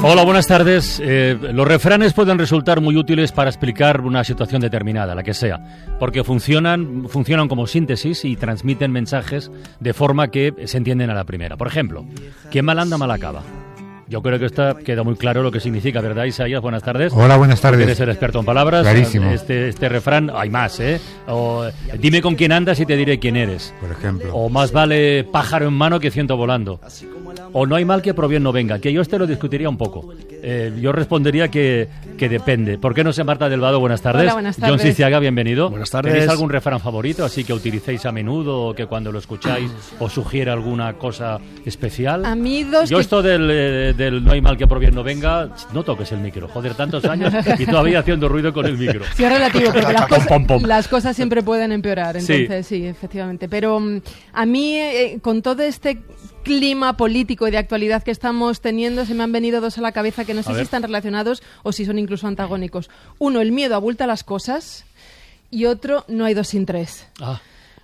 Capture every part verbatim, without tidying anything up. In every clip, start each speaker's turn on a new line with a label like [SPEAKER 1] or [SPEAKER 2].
[SPEAKER 1] Hola, buenas tardes. Eh, los refranes pueden resultar muy útiles para explicar una situación determinada, la que sea, porque funcionan, funcionan como síntesis y transmiten mensajes de forma que se entienden a la primera. Por ejemplo, quien mal anda, mal acaba. Yo creo que está queda muy claro lo que significa, ¿verdad, Isaías? Buenas tardes.
[SPEAKER 2] Hola, buenas tardes.
[SPEAKER 1] Eres el experto en palabras.
[SPEAKER 2] Clarísimo.
[SPEAKER 1] Este, este refrán, hay más, ¿eh? O, dime con quién andas y te diré quién eres.
[SPEAKER 2] Por ejemplo.
[SPEAKER 1] O más vale pájaro en mano que ciento volando. O no hay mal que por bien no venga, que yo este lo discutiría un poco. Eh, yo respondería que, que depende. ¿Por qué no sé, Marta del Vado? Buenas tardes.
[SPEAKER 3] Hola, buenas tardes.
[SPEAKER 1] John Siciaga, bienvenido.
[SPEAKER 4] Buenas tardes.
[SPEAKER 1] ¿Tenéis algún refrán favorito, así que utilicéis a menudo o que cuando lo escucháis os sugiere alguna cosa especial?
[SPEAKER 3] A mí dos
[SPEAKER 1] Yo
[SPEAKER 3] que...
[SPEAKER 1] esto del, eh, del no hay mal que por bien no venga, no toques el micro. Joder, tantos años y todavía haciendo ruido con el micro.
[SPEAKER 3] Sí, es relativo, porque las,
[SPEAKER 1] Pom,
[SPEAKER 3] cosas,
[SPEAKER 1] pom, pom.
[SPEAKER 3] las cosas siempre pueden empeorar, entonces sí,
[SPEAKER 1] Sí.
[SPEAKER 3] sí efectivamente. Pero um, a mí, eh, con todo este clima político y de actualidad que estamos teniendo, se me han venido dos a la cabeza que no sé
[SPEAKER 1] A
[SPEAKER 3] si
[SPEAKER 1] ver.
[SPEAKER 3] están relacionados o si son incluso antagónicos. Uno, el miedo abulta las cosas, y otro, no hay dos sin tres.
[SPEAKER 1] Ah.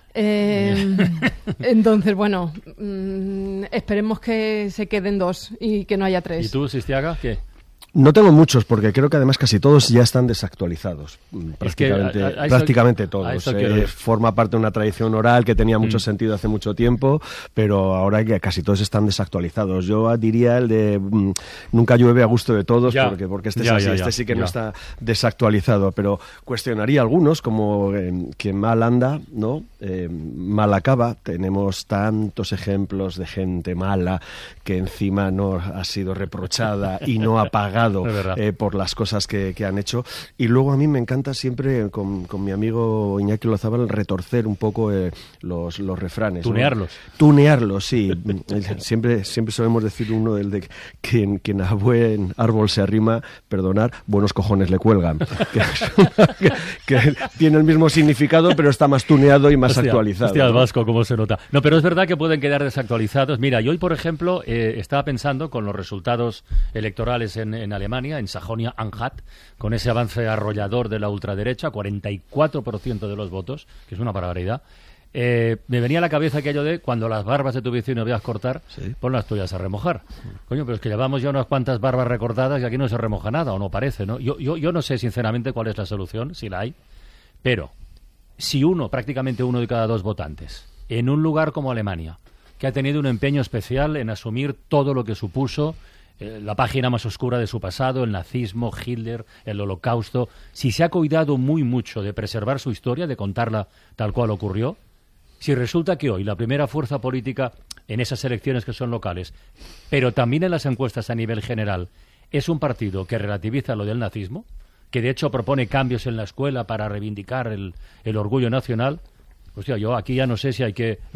[SPEAKER 3] Eh, entonces, bueno, mm, esperemos que se queden dos y que no haya tres.
[SPEAKER 1] ¿Y tú, Siciaga, qué?
[SPEAKER 4] No tengo muchos, porque creo que además casi todos ya están desactualizados.
[SPEAKER 1] Es que
[SPEAKER 4] Prácticamente,
[SPEAKER 1] a- a- a eso-
[SPEAKER 4] prácticamente
[SPEAKER 1] a
[SPEAKER 4] todos.
[SPEAKER 1] eso
[SPEAKER 4] Eh,
[SPEAKER 1] quiero ir.
[SPEAKER 4] forma parte de una tradición oral que tenía mucho
[SPEAKER 1] Mm.
[SPEAKER 4] sentido hace mucho tiempo, pero ahora que casi todos están desactualizados. Yo diría el de mm, nunca llueve a gusto de todos,
[SPEAKER 1] Ya.
[SPEAKER 4] porque, porque este
[SPEAKER 1] Ya,
[SPEAKER 4] es así,
[SPEAKER 1] ya,
[SPEAKER 4] este
[SPEAKER 1] ya,
[SPEAKER 4] sí que
[SPEAKER 1] ya.
[SPEAKER 4] no está desactualizado, pero cuestionaría algunos, como eh, quien mal anda, ¿no? Eh, mal acaba. Tenemos tantos ejemplos de gente mala que encima no ha sido reprochada y no ha pagado
[SPEAKER 1] Es verdad.
[SPEAKER 4] eh, por las cosas que, que han hecho. Y luego a mí me encanta siempre, con, con mi amigo Iñaki Lozábal, retorcer un poco eh, los, los refranes. ¿no?
[SPEAKER 1] Tunearlos.
[SPEAKER 4] Tunearlos, sí. siempre, siempre solemos decir uno del de quien, quien a buen árbol se arrima, perdonar, buenos cojones le cuelgan. que, que tiene el mismo significado, pero está más tuneado y más
[SPEAKER 1] Hostia,
[SPEAKER 4] actualizado.
[SPEAKER 1] Hostia, el
[SPEAKER 4] ¿no?
[SPEAKER 1] vasco, cómo se nota. No, pero es verdad que pueden quedar desactualizados. Mira, yo hoy, por ejemplo, eh, estaba pensando con los resultados electorales en, en Alemania, en Sajonia-Anhalt, con ese avance arrollador de la ultraderecha, cuarenta y cuatro por ciento de los votos, que es una barbaridad. Eh, me venía a la cabeza aquello de cuando las barbas de tu vecino veas cortar,
[SPEAKER 4] Sí.
[SPEAKER 1] pon las tuyas a remojar. Coño, pero es que llevamos ya unas cuantas barbas recortadas y aquí no se remoja nada, o no parece, ¿no? Yo, yo, yo no sé sinceramente cuál es la solución, si la hay, pero si uno, prácticamente uno de cada dos votantes, en un lugar como Alemania, que ha tenido un empeño especial en asumir todo lo que supuso eh, la página más oscura de su pasado, el nazismo, Hitler, el holocausto, si se ha cuidado muy mucho de preservar su historia, de contarla tal cual ocurrió, si resulta que hoy la primera fuerza política en esas elecciones que son locales, pero también en las encuestas a nivel general, es un partido que relativiza lo del nazismo, que de hecho propone cambios en la escuela para reivindicar el, el orgullo nacional, hostia, yo aquí ya no sé si hay que